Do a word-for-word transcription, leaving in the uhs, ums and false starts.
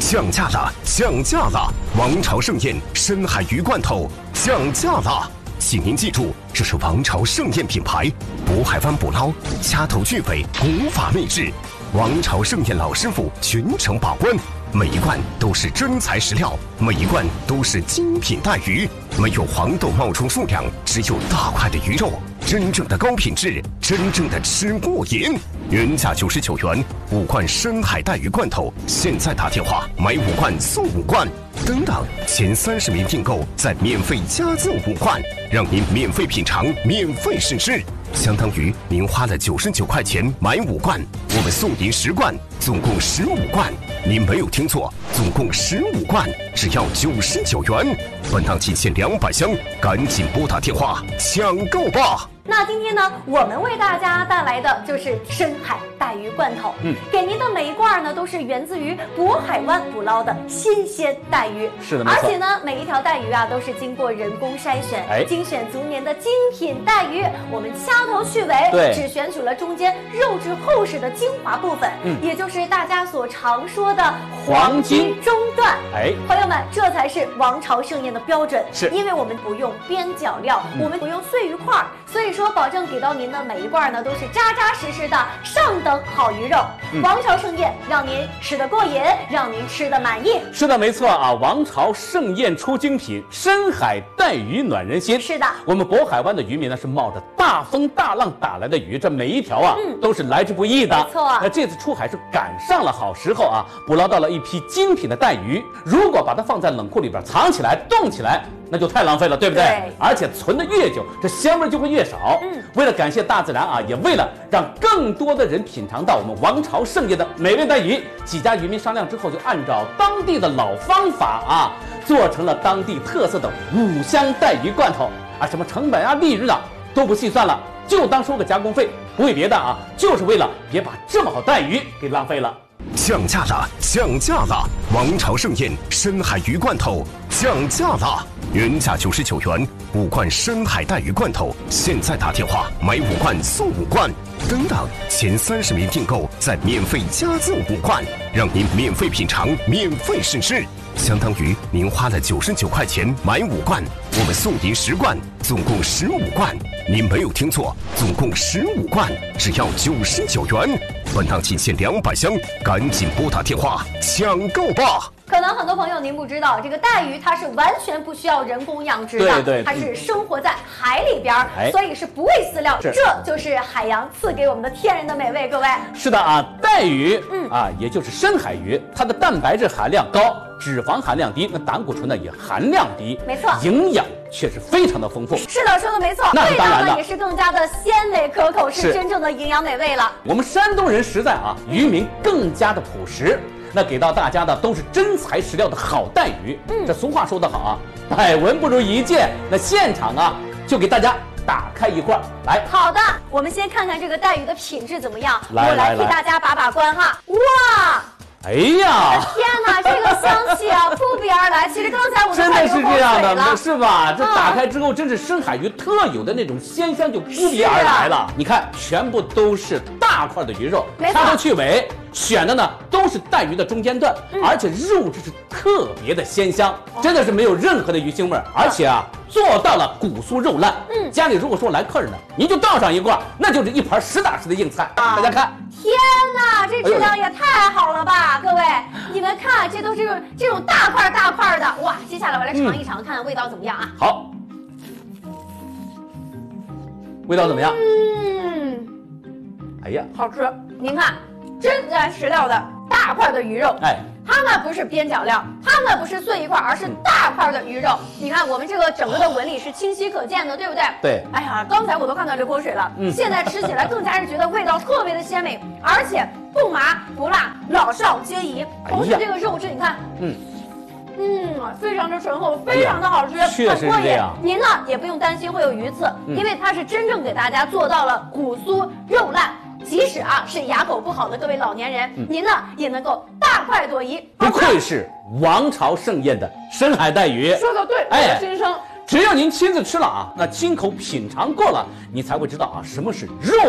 降价了，降价了！王朝盛宴深海鱼罐头降价了，请您记住，这是王朝盛宴品牌渤海湾捕捞，掐头去尾，古法秘制。王朝盛宴老师傅全程把关，每一罐都是真材实料，每一罐都是精品带鱼，没有黄豆冒充数量，只有大块的鱼肉，真正的高品质，真正的吃过瘾。原价九十九元，五罐深海带鱼罐头，现在打电话买五罐送五罐，等等，前三十名订购再免费加赠五罐，让您免费品尝，免费试吃。相当于您花了九十九块钱买五罐，我们送您十罐，总共十五罐。您没有听错，总共十五罐，只要九十九元。本档仅限两百箱，赶紧拨打电话抢购吧！ 那今天呢，我们为大家带来的就是深海带鱼罐头。嗯，给您的每一罐呢，都是源自于渤海湾捕捞的新鲜带鱼。 是的，没错。 而且呢，每一条带鱼啊，都是经过人工筛选，哎，精选逐年的精品带鱼。我们掐头去尾， 对， 只选取了中间肉质厚实的精华部分，嗯，也就是大家所常说的黄金中段。哎，朋友们，这才是王朝盛宴的标准。 是， 因为我们不用边角料，嗯、我们不用碎鱼块，所以说保证给到您的每一罐呢都是扎扎实实的上等好鱼肉。嗯、王朝盛宴让您吃得过瘾，让您吃得满意。 是的，没错啊！王朝盛宴出精品，深海带鱼暖人心。 是的， 我们渤海湾的渔民呢是冒着大风大浪打来的鱼，这每一条啊、嗯、都是来之不易的。 没错， 那这次出海是赶上了好时候啊，捕捞到了一批精品的带鱼。如果把它放在冷库里边藏起来、冻起来，那就太浪费了，对不对？ 对， 而且存得越久，这香味就会越少。嗯，为了感谢大自然啊，也为了让更多的人品尝到我们王朝盛宴的美味带鱼，几家渔民商量之后，就按照当地的老方法啊，做成了当地特色的五香带鱼罐头啊，什么成本啊、利润啊都不细算了，就当收个加工费，不为别的啊，就是为了别把这么好带鱼给浪费了。 降价了，降价了！王朝盛宴深海鱼罐头降价了，原价九十九元，五罐深海带鱼罐头，现在打电话买五罐送五罐，等等，前三十名订购再免费加赠五罐，让您免费品尝，免费试吃。相当于您花了九十九块钱买五罐，我们送您十罐，总共十五罐。您没有听错，总共十五罐，只要九十九元。本档仅限两百箱，赶紧拨打电话抢购吧！ 可能很多朋友您不知道，这个带鱼它是完全不需要人工养殖的， 对对， 它是生活在海里边， 哎、 所以是不喂饲料，这就是海洋赐给我们的天然的美味。各位， 是的啊，带鱼，嗯啊，也就是深海鱼，它的蛋白质含量高，脂肪含量低，那胆固醇呢也含量低， 没错， 营养却是非常的丰富。 是的，说的没错， 那是当然的， 味道呢也是更加的鲜美可口，是真正的营养美味了。 我们山东人实在啊，渔民更加的朴实。那给到大家的都是真材实料的好带鱼。嗯，这俗话说得好啊，百闻不如一见。那现场啊，就给大家打开一罐来。 好的，我们先看看这个带鱼的品质怎么样。 来我来替大家把把关哈。哇！ 哎呀！ 天哪，这个香气啊，扑鼻而来。其实刚才我真的是这样的，是吧？这打开之后，真是深海鱼特有的那种鲜香就扑鼻而来了。你看，全部都是大块的鱼肉，掐头去尾。选的呢都是带鱼的中间段，嗯、而且肉质是特别的鲜香，哦、真的是没有任何的鱼腥味，而且啊做到了骨酥肉烂。嗯，家里如果说来客人呢，您就倒上一罐，那就是一盘实打实的硬菜。啊、大家看， 天哪，这质量也太好了吧！哎、各位，你们看，这都是这种大块大块的，哇！接下来我来尝一尝，嗯、看看味道怎么样啊？ 好，味道怎么样？ 嗯， 哎呀， 好吃！您看。真材实料的大块的鱼肉，哎，它呢不是边角料，它呢不是碎一块，而是大块的鱼肉。嗯、你看我们这个整个的纹理是清晰可见的，对不对？ 对。 哎呀，刚才我都看到流口水了，嗯，现在吃起来更加是觉得味道特别的鲜美，而且不麻不辣，老少皆宜。同时这个肉质，你看，嗯。嗯，非常的醇厚，非常的好吃， 哎、确实是这样。 您呢也不用担心会有鱼刺，嗯、因为它是真正给大家做到了骨酥肉烂。即使啊是牙口不好的各位老年人，嗯、您呢也能够大快朵颐。 不愧是王朝盛宴的深海带鱼， 说的对，哎，先生， 只要您亲自吃了啊，那亲口品尝过了，你才会知道啊什么是肉。